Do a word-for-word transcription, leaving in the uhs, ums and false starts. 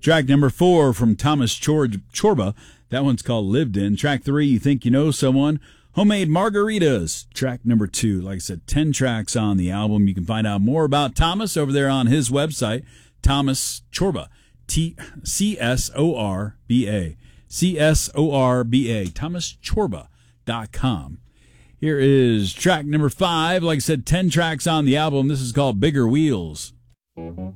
Track number four from Thomas Chor- Chorba. That one's called Lived In. Track three, You Think You Know Someone. Homemade Margaritas. Track number two. Like I said, ten tracks on the album. You can find out more about Thomas over there on his website, Thomas Chorba. T C S O R B A. C S O R B A. thomas chorba dot com. Here is track number five. Like I said, ten tracks on the album. This is called Bigger Wheels.